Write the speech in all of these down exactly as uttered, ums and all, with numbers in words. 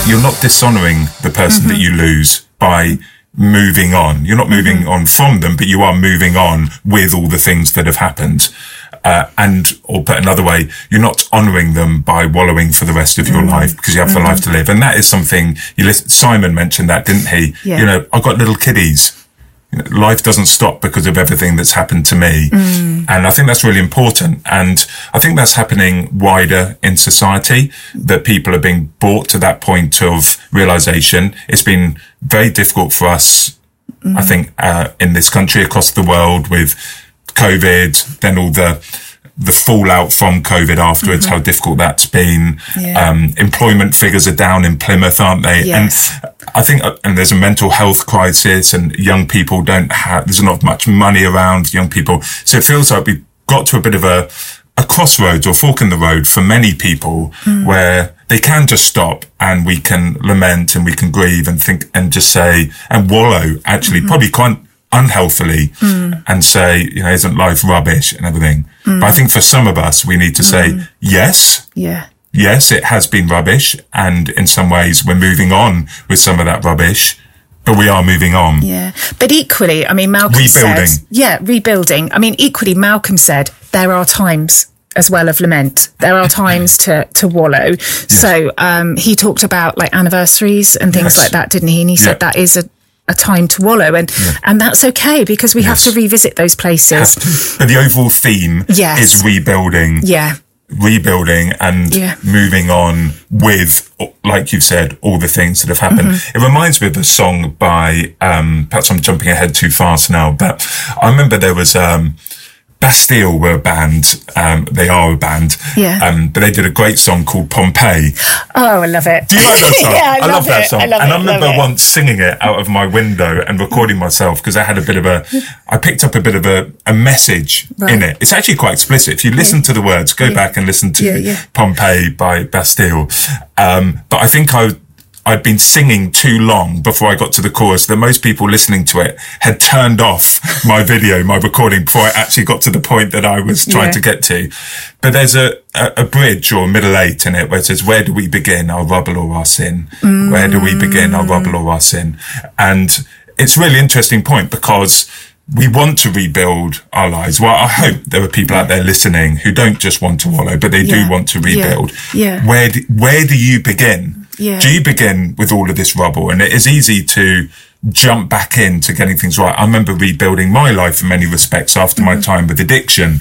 you're not dishonoring the person mm-hmm. that you lose by moving on. You're not moving mm-hmm. on from them, but you are moving on with all the things that have happened. Uh, and, or put another way, you're not honouring them by wallowing for the rest of your mm-hmm. life because you have mm-hmm. the life to live. And that is something you listen, Simon mentioned that, didn't he? Yeah. You know, I've got little kiddies. You know, life doesn't stop because of everything that's happened to me. Mm. And I think that's really important. And I think that's happening wider in society, that people are being brought to that point of realisation. It's been very difficult for us, mm. I think, uh, in this country, across the world, with COVID, then all the the fallout from COVID afterwards, mm-hmm. how difficult that's been. Yeah. Um, employment figures are down in Plymouth, aren't they? Yes. And I think, uh, and there's a mental health crisis, and young people don't have, there's not much money around young people. So it feels like we've got to a bit of a, a crossroads or fork in the road for many people mm. where they can just stop and we can lament and we can grieve and think and just say, and wallow actually mm-hmm. probably quite unhealthily mm. and say, you know, isn't life rubbish and everything? Mm. But I think for some of us, we need to say, mm. yes, yeah, yes, it has been rubbish. And in some ways, we're moving on with some of that rubbish, but we are moving on. Yeah. But equally, I mean, Malcolm rebuilding. said, yeah, rebuilding. I mean, equally, Malcolm said there are times as well of lament. There are times to, to wallow. Yes. So, um, he talked about like anniversaries and things yes. like that, didn't he? And he said yeah. that is a, a time to wallow, and yeah. and that's okay because we yes. have to revisit those places. But the overall theme yes. is rebuilding, yeah, rebuilding and yeah. moving on with, like you said, all the things that have happened. Mm-hmm. It reminds me of a song by, um, perhaps I'm jumping ahead too fast now, but I remember there was, um, Bastille were a band, um, they are a band, yeah. um, but they did a great song called Pompeii. Oh, I love it. Do you like that song? yeah, I, I love, love that it. song. I love and it, I remember love once singing it out of my window and recording myself because I had a bit of a, I picked up a bit of a, a message right. in it. It's actually quite explicit. If you listen yeah. to the words, go yeah. back and listen to yeah, yeah. Pompeii by Bastille. Um, but I think I, I'd been singing too long before I got to the chorus that most people listening to it had turned off my video, my recording, before I actually got to the point that I was trying yeah. to get to. But there's a, a, a bridge or a middle eight in it where it says, where do we begin, our rubble or our sin? Mm. Where do we begin, our rubble or our sin? And it's a really interesting point because we want to rebuild our lives. Well, I hope there are people out there listening who don't just want to wallow, but they yeah. do want to rebuild. Yeah. yeah. Where do, where do you begin? Yeah. Do you begin with all of this rubble? And it is easy to jump back into getting things right. I remember rebuilding my life in many respects after mm-hmm. my time with addiction.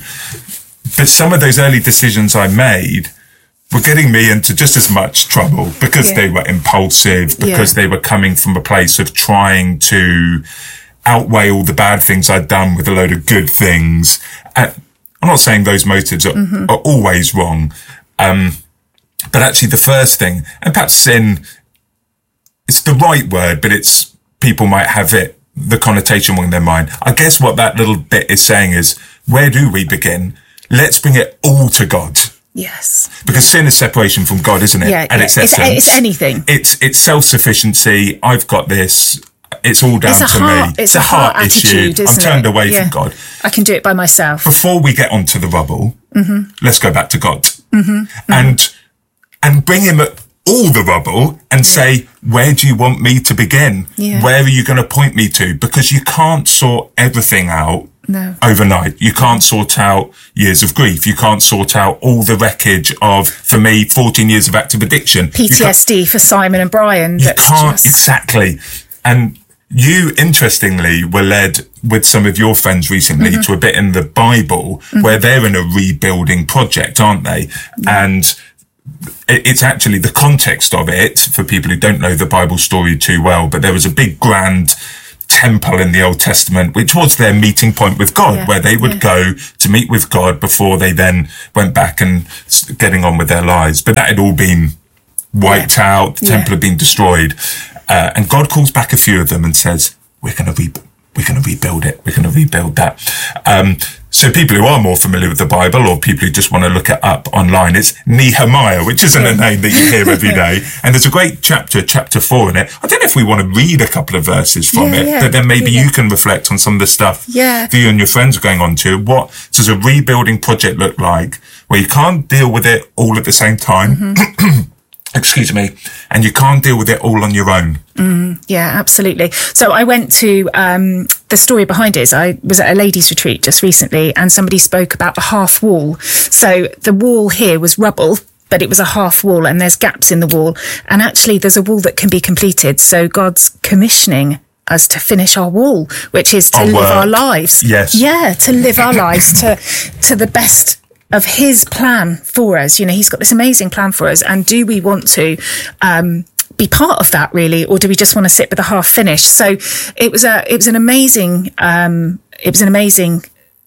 But some of those early decisions I made were getting me into just as much trouble because yeah. they were impulsive, because yeah. they were coming from a place of trying to outweigh all the bad things I'd done with a load of good things. And I'm not saying those motives are, mm-hmm. are always wrong. Um, But actually the first thing, and perhaps sin, it's the right word, but it's, people might have it, the connotation in their mind. I guess what that little bit is saying is, where do we begin? Let's bring it all to God. Yes. Because sin is separation from God, isn't it? Yeah, At yeah. its It's, essence. it's anything. It's, it's self-sufficiency. I've got this. It's all down it's to heart, me. It's, it's a, a heart, heart attitude, issue. isn't I'm turned it? away yeah. from God. I can do it by myself. Before we get onto the rubble, mm-hmm. let's go back to God. Mm-hmm. And, mm-hmm. and bring him at all the rubble and yeah. say, where do you want me to begin? Yeah. Where are you going to point me to? Because you can't sort everything out no. overnight. You can't sort out years of grief. You can't sort out all the wreckage of, for me, fourteen years of active addiction. P T S D for Simon and Brian. You can't, just... exactly. And you, interestingly, were led with some of your friends recently mm-hmm. to a bit in the Bible mm-hmm. where they're in a rebuilding project, aren't they? Yeah. And it's actually the context of it, for people who don't know the Bible story too well, but there was a big grand temple in the Old Testament, which was their meeting point with God, yeah, where they would yeah. go to meet with God before they then went back and getting on with their lives. But that had all been wiped yeah. out. The yeah. temple had been destroyed. Uh, and God calls back a few of them and says, we're going to re- we're going to rebuild it. We're going to rebuild that. Um, So people who are more familiar with the Bible, or people who just want to look it up online, it's Nehemiah, which isn't a name that you hear every day. And there's a great chapter, chapter four in it. I don't know if we want to read a couple of verses from yeah, it, yeah, but then maybe yeah. you can reflect on some of the stuff yeah. that you and your friends are going on to. What does a rebuilding project look like where you can't deal with it all at the same time? Mm-hmm. excuse me, and you can't deal with it all on your own. Mm, yeah, absolutely. So I went to, um, the story behind it is I was at a ladies' retreat just recently, and somebody spoke about the half wall. So the wall here was rubble, but it was a half wall, and there's gaps in the wall. And actually there's a wall that can be completed. So God's commissioning us to finish our wall, which is to Our live work. our lives. Yes. Yeah, to live our lives to, to the best of his plan for us. You know, he's got this amazing plan for us. And do we want to, um, be part of that really, or do we just want to sit with a half finish? So it was a, it was an amazing, um, it was an amazing,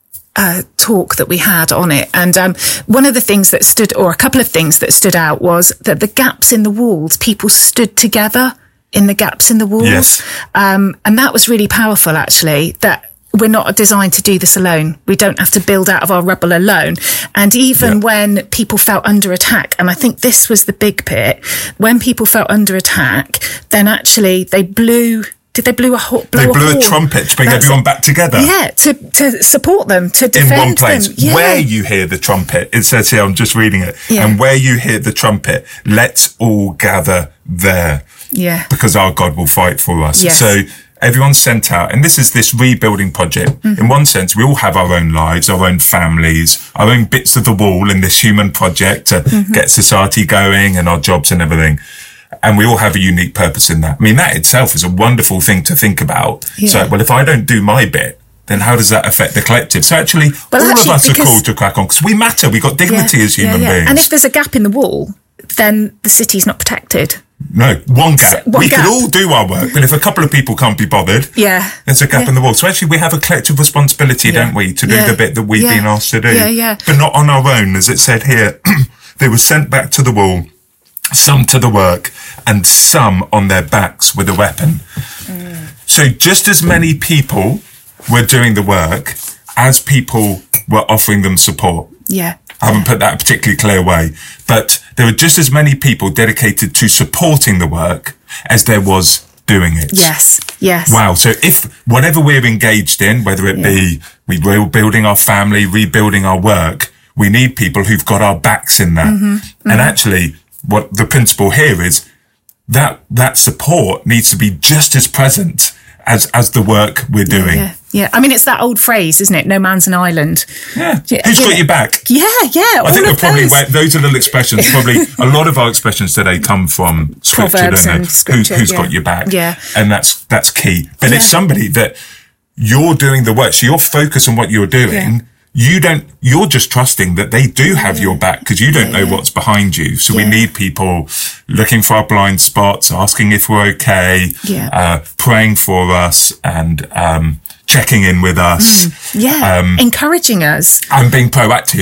uh, talk that we had on it. And, um, one of the things that stood, or a couple of things that stood out was that the gaps in the walls, people stood together in the gaps in the walls. Yes. Um, and that was really powerful actually, that we're not designed to do this alone. We don't have to build out of our rubble alone. And even yeah. when people felt under attack, and I think this was the big bit, when people felt under attack, then actually they blew, did they blew a, ho- blow They a blew a horn? trumpet to bring That's everyone it. back together. Yeah, to, to support them, to In defend one place. them. Yeah. Where you hear the trumpet, it says here, I'm just reading it, Yeah. and where you hear the trumpet, let's all gather there. Yeah. Because our God will fight for us. Yes. So everyone's sent out, and this is this rebuilding project. Mm-hmm. In one sense, we all have our own lives, our own families, our own bits of the wall in this human project to mm-hmm. get society going and our jobs and everything. And we all have a unique purpose in that. I mean, that itself is a wonderful thing to think about. Yeah. So, well, if I don't do my bit, then how does that affect the collective? So actually, Well, all actually, of us are because- called to crack on because we matter. We've got dignity Yeah, as human yeah, yeah. beings. And if there's a gap in the wall, then the city's not protected. No, one gap. So, one we gap. could all do our work, but if a couple of people can't be bothered, Yeah. there's a gap Yeah. in the wall. So actually we have a collective responsibility, Yeah. don't we, to do Yeah. the bit that we've Yeah. been asked to do. Yeah, yeah. But not on our own, as it said here. They were sent back to the wall, some to the work, and some on their backs with a weapon. Mm. So just as many people were doing the work as people were offering them support. Yeah. I haven't put that a particularly clear way, but there were just as many people dedicated to supporting the work as there was doing it. Yes. Yes. Wow. So if whatever we're engaged in, whether it Yeah. be we rebuilding our family, rebuilding our work, we need people who've got our backs in that. Mm-hmm. Mm-hmm. And actually what the principle here is that that support needs to be just as present as, as the work we're doing. Yeah. Yeah. I mean, it's that old phrase, isn't it? No man's an island. Yeah. Yeah, Who's you got know- your back? Yeah. Yeah. I think all we're of probably those. where those are little expressions. Probably a lot of our expressions today come from scripture, Proverbs don't they? and scripture, Who, who's yeah. got your back? Yeah. And that's that's key. But Yeah. it's somebody that you're doing the work, so you're focused on what you're doing. Yeah. You don't. You're just trusting that they do have your back because you don't Yeah, know yeah. what's behind you. So we Yeah. need people looking for our blind spots, asking if we're okay, Yeah. uh, praying for us, and um, checking in with us, Yeah. um, Encouraging us. and being proactive.